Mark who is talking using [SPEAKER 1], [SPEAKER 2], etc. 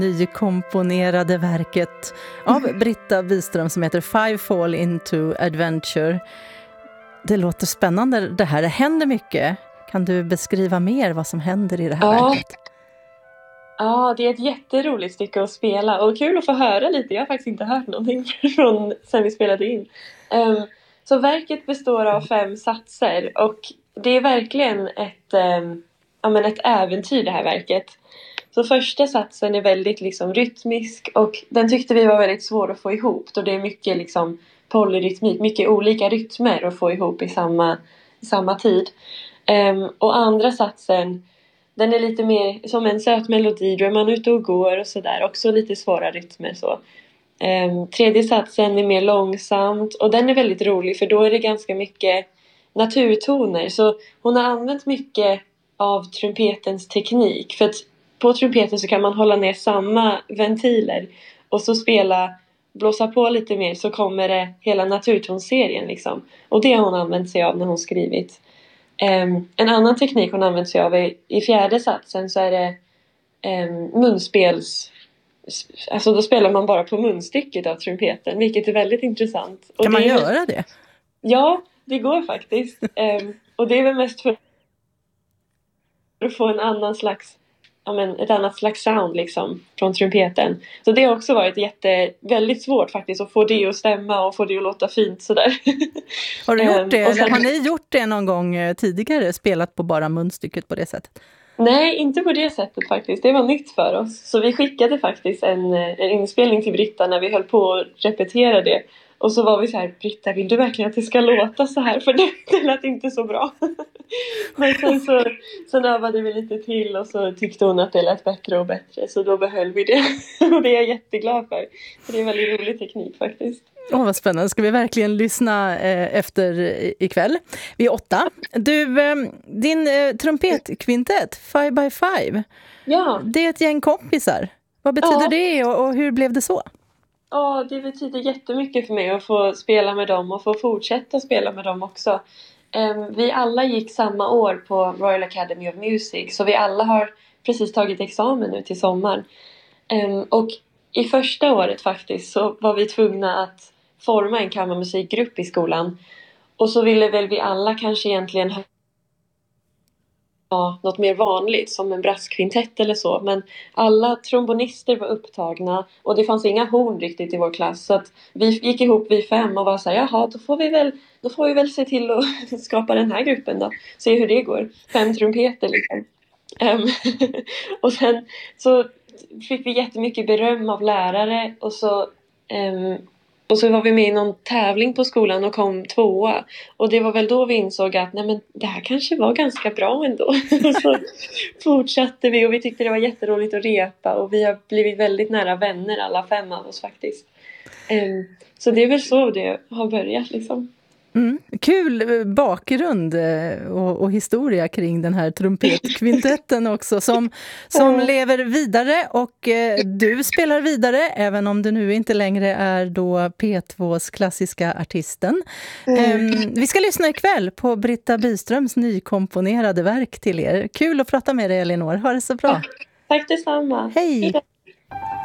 [SPEAKER 1] nykomponerade verket av Britta Byström som heter Five Fall into Adventure. Det låter spännande det här. Det händer mycket. Kan du beskriva mer vad som händer i det här verket?
[SPEAKER 2] Ja, det är ett jätteroligt stycke att spela och kul att få höra lite. Jag har faktiskt inte hört någonting sen vi spelade in. Så verket består av 5 satser och det är verkligen ett äventyr det här verket. Så första satsen är väldigt liksom rytmisk och den tyckte vi var väldigt svår att få ihop. Då det är mycket liksom polyrytmik, mycket olika rytmer att få ihop i samma tid. Och andra satsen, den är lite mer som en söt melodi, då är man ute och går och sådär. Också lite svåra rytmer så. Tredje satsen är mer långsamt och den är väldigt rolig för då är det ganska mycket naturtoner. Så hon har använt mycket av trumpetens teknik. För att på trumpeten så kan man hålla ner samma ventiler och så blåsa på lite mer så kommer det hela naturtonserien liksom. Och det har hon använt sig av när hon skrivit. En annan teknik hon använt sig av är, i fjärde satsen så är det munspels. Alltså då spelar man bara på munstycket av trumpeten, vilket är väldigt intressant. Och
[SPEAKER 1] kan man göra det?
[SPEAKER 2] Ja, det går faktiskt. Och det är väl mest för att få ett annat slags sound liksom från trumpeten. Så det har också varit väldigt svårt faktiskt att få det att stämma och få det att låta fint sådär.
[SPEAKER 1] Har du gjort det? Eller har ni gjort det någon gång tidigare? Spelat på bara munstycket på det sättet?
[SPEAKER 2] Nej, inte på det sättet faktiskt. Det var nytt för oss. Så vi skickade faktiskt en inspelning till Britta när vi höll på att repetera det. Och så var vi så här, Britta, vill du verkligen att det ska låta så här? För det lät inte så bra. Men sen övade vi lite till och så tyckte hon att det lät bättre och bättre. Så då behöll vi det. Och det är jag jätteglad för det är en väldigt rolig teknik faktiskt.
[SPEAKER 1] Vad spännande. Ska vi verkligen lyssna efter ikväll? Vi är 8. Du, din trumpetkvintett, 5x5.
[SPEAKER 2] Ja.
[SPEAKER 1] Det är ett gäng kompisar. Vad betyder det och hur blev det så?
[SPEAKER 2] Ja, det betyder jättemycket för mig att få spela med dem och få fortsätta spela med dem också. Vi alla gick samma år på Royal Academy of Music, så vi alla har precis tagit examen nu till sommaren. Och i första året faktiskt så var vi tvungna att forma en kammarmusikgrupp i skolan. Och så ville väl vi alla kanske egentligen ha något mer vanligt som en brasskvintett eller så. Men alla trombonister var upptagna och det fanns inga horn riktigt i vår klass. Så att vi gick ihop vi 5 och var så här, jaha, då får vi väl se till att skapa den här gruppen då. Se hur det går. 5 trumpeter liksom. Och sen så fick vi jättemycket beröm av lärare och så var vi med i någon tävling på skolan och kom 2:a. Och det var väl då vi insåg att nej, men det här kanske var ganska bra ändå. Och så fortsatte vi och vi tyckte det var jätteroligt att repa. Och vi har blivit väldigt nära vänner alla 5 av oss faktiskt. Så det är väl så det har börjat liksom.
[SPEAKER 1] Kul bakgrund och historia kring den här trumpetkvintetten också som lever vidare och du spelar vidare även om du nu inte längre är då P2s klassiska artisten. Vi ska lyssna ikväll på Britta Byströms nykomponerade verk till er. Kul att prata med dig, Elinor. Ha det så bra.
[SPEAKER 2] Tack detsamma.
[SPEAKER 1] Hej!